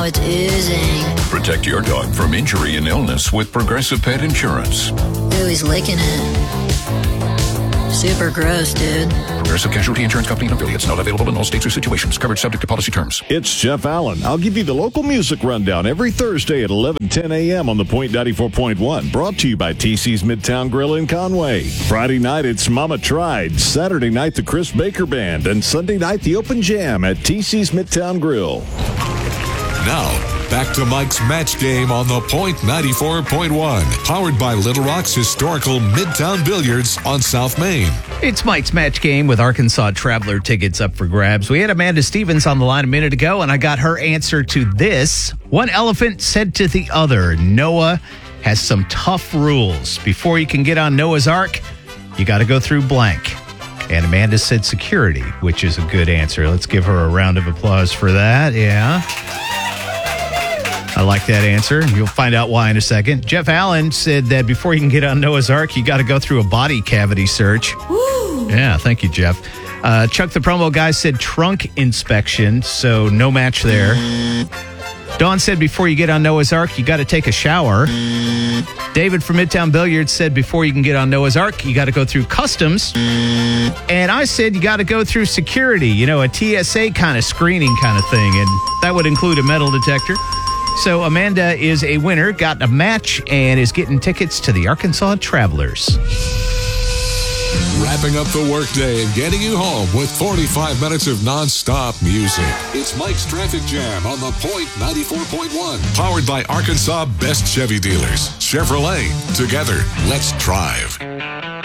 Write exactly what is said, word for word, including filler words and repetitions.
it's oozing. Protect your dog from injury and illness with Progressive Pet Insurance. Ooh, he's licking it. Super gross, dude. Progressive Casualty Insurance Company and affiliates. Not available in all states or situations. Coverage subject to policy terms. It's Jeff Allen. I'll give you the local music rundown every Thursday at eleven ten a.m. on the Point ninety-four point one. Brought to you by T C's Midtown Grill in Conway. Friday night, it's Mama Tried. Saturday night, the Chris Baker Band. And Sunday night, the Open Jam at T C's Midtown Grill. Now, back to Mike's Match Game on the Point ninety-four point one. Powered by Little Rock's historical Midtown Billiards on South Main. It's Mike's Match Game with Arkansas Traveler tickets up for grabs. We had Amanda Stevens on the line a minute ago, and I got her answer to this. One elephant said to the other, Noah has some tough rules. Before you can get on Noah's Ark, you got to go through blank. And Amanda said security, which is a good answer. Let's give her a round of applause for that. Yeah. I like that answer. You'll find out why in a second. Jeff Allen said that before you can get on Noah's Ark, you got to go through a body cavity search. Woo! Yeah, thank you, Jeff. Uh, Chuck the promo guy said trunk inspection, so no match there. Dawn said before you get on Noah's Ark, you got to take a shower. David from Midtown Billiards said before you can get on Noah's Ark, you got to go through customs. And I said you got to go through security, you know, a T S A kind of screening kind of thing, and that would include a metal detector. So Amanda is a winner, got a match, and is getting tickets to the Arkansas Travelers. Wrapping up the workday and getting you home with forty-five minutes of nonstop music. It's Mike's Traffic Jam on the Point ninety-four point one. Powered by Arkansas Best Chevy Dealers. Chevrolet. Together, let's drive.